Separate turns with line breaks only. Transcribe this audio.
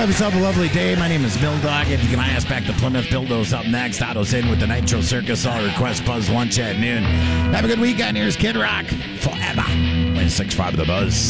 Have yourself a lovely day. My name is Bill Doggett. You can ask back to Plymouth. Bildo's up next. Otto's in with the Nitro Circus. All request buzz lunch at noon. Have a good weekend. Here's Kid Rock forever. 96.5 The Buzz.